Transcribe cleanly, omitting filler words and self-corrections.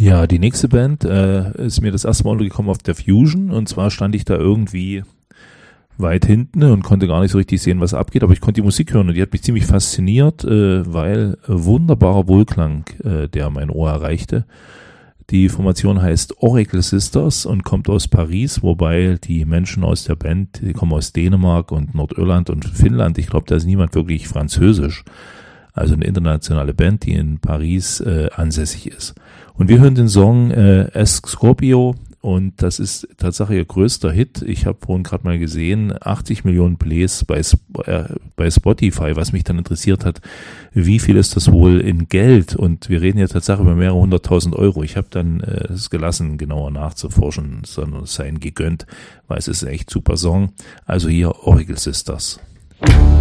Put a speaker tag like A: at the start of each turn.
A: Ja, die nächste Band ist mir das erste Mal untergekommen auf der Fusion, und zwar stand ich da irgendwie weit hinten und konnte gar nicht so richtig sehen, was abgeht, aber ich konnte die Musik hören und die hat mich ziemlich fasziniert, weil wunderbarer Wohlklang, der mein Ohr erreichte. Die Formation heißt Oracle Sisters und kommt aus Paris, wobei die Menschen aus der Band, die kommen aus Dänemark und Nordirland und Finnland. Ich glaube, da ist niemand wirklich Französisch. Also eine internationale Band, die in Paris ansässig ist. Und wir hören den Song Scorpio, und das ist tatsächlich ihr größter Hit. Ich habe vorhin gerade mal gesehen, 80 Millionen Plays bei Spotify, was mich dann interessiert hat, wie viel ist das wohl in Geld? Und wir reden ja tatsächlich über mehrere 100.000 Euro. Ich habe dann es gelassen, genauer nachzuforschen, sondern es sei ihnen gegönnt, weil es ist ein echt super Song. Also hier Oracle Sisters.